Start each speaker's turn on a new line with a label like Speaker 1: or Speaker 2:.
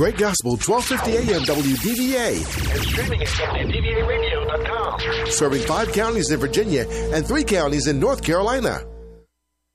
Speaker 1: Great Gospel, 1250 AM WDVA.
Speaker 2: And streaming at WDVAradio.com.
Speaker 1: Serving 5 counties in Virginia and 3 counties in North Carolina.